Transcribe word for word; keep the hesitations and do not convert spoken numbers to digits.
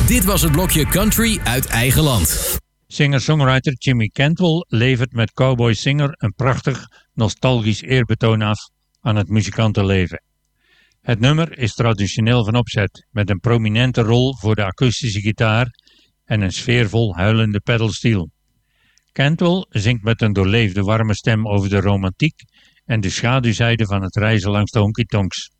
Dit was het blokje Country uit eigen land. Singer-songwriter Jimmy Cantwell levert met Cowboy Singer een prachtig, nostalgisch eerbetoon af aan het muzikantenleven. Het nummer is traditioneel van opzet, met een prominente rol voor de akoestische gitaar en een sfeervol huilende pedalsteel. Cantwell zingt met een doorleefde warme stem over de romantiek en de schaduwzijde van het reizen langs de honky-tonks.